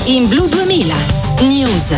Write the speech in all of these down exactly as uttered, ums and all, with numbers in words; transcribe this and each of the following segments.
In Blu duemila News.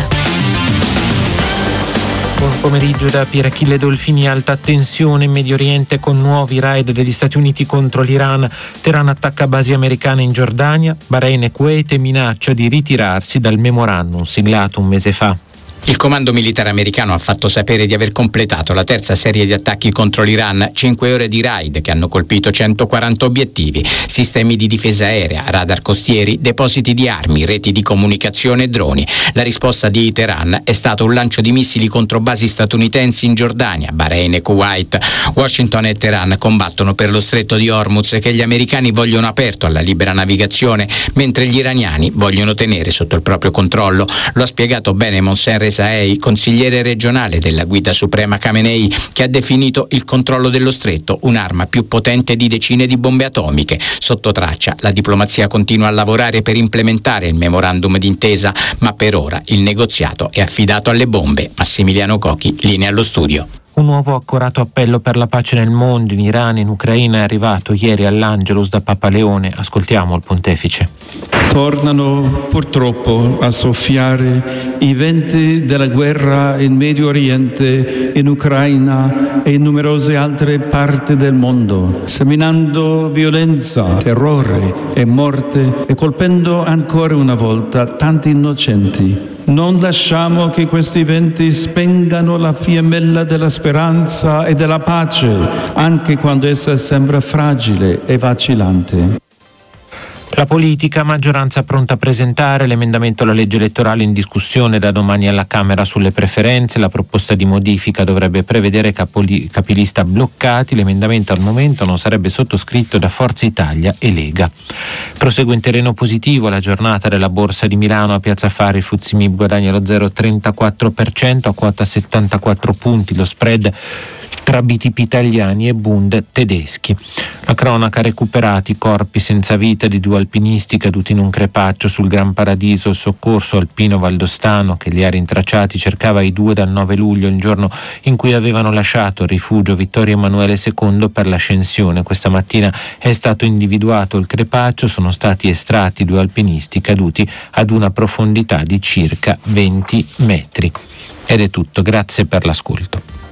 Buon pomeriggio da Pierachille Dolfini. Alta tensione in Medio Oriente con nuovi raid degli Stati Uniti contro l'Iran. Teheran attacca basi americane in Giordania. Bahrain e Kuwait minaccia di ritirarsi dal memorandum siglato un mese fa. Il comando militare americano ha fatto sapere di aver completato la terza serie di attacchi contro l'Iran, cinque ore di raid che hanno colpito centoquaranta obiettivi, sistemi di difesa aerea, radar costieri, depositi di armi, reti di comunicazione e droni. La risposta di Teheran è stato un lancio di missili contro basi statunitensi in Giordania, Bahrain e Kuwait. Washington e Teheran combattono per lo stretto di Hormuz che gli americani vogliono aperto alla libera navigazione, mentre gli iraniani vogliono tenere sotto il proprio controllo. Lo ha spiegato bene Mohsen Rezaei, consigliere regionale della guida suprema Khamenei, che ha definito il controllo dello stretto un'arma più potente di decine di bombe atomiche. Sotto traccia, la diplomazia continua a lavorare per implementare il memorandum d'intesa, ma per ora il negoziato è affidato alle bombe. Massimiliano Cocchi, linea allo studio. Un nuovo accorato appello per la pace nel mondo, in Iran e in Ucraina, è arrivato ieri all'Angelus da Papa Leone. Ascoltiamo il pontefice. Tornano purtroppo a soffiare i venti della guerra in Medio Oriente, in Ucraina e in numerose altre parti del mondo, seminando violenza, terrore e morte e colpendo ancora una volta tanti innocenti. Non lasciamo che questi venti spengano la fiammella della speranza e della pace, anche quando essa sembra fragile e vacillante. La politica, maggioranza pronta a presentare l'emendamento alla legge elettorale in discussione da domani alla Camera sulle preferenze. La proposta di modifica dovrebbe prevedere capoli, capilista bloccati. L'emendamento al momento non sarebbe sottoscritto da Forza Italia e Lega. Prosegue in terreno positivo la giornata della Borsa di Milano. A Piazza Affari il F T S E M I B guadagna lo zero virgola trentaquattro per cento a quota settantaquattro punti. Lo spread tra B T P italiani e Bund tedeschi. La cronaca: recuperati corpi senza vita di due alpinisti caduti in un crepaccio sul Gran Paradiso. Il soccorso alpino valdostano che li ha rintracciati cercava i due dal nove luglio, il giorno in cui avevano lasciato il rifugio Vittorio Emanuele secondo per l'ascensione. Questa mattina è stato individuato il crepaccio, sono stati estratti due alpinisti caduti ad una profondità di circa venti metri. Ed è tutto, grazie per l'ascolto.